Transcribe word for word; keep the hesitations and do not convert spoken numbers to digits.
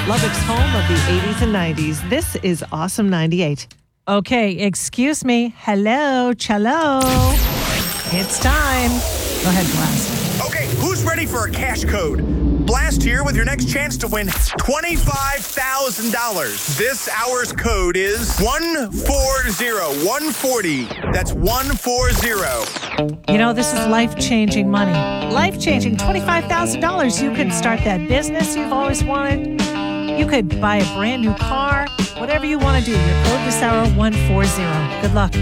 Lubbock's home of the eighties and nineties. This is Awesome ninety-eight. Okay, excuse me. Hello, cello. It's time. Go ahead, Blast. Okay, who's ready for a cash code? Blast here with your next chance to win twenty-five thousand dollars. This hour's code is one four zero one four zero. That's one four zero. You know, this is life-changing money. Life-changing, twenty-five thousand dollars. You could start that business you've always wanted. You could buy a brand new car. Whatever you want to do, your code this hour, one four zero. Good luck.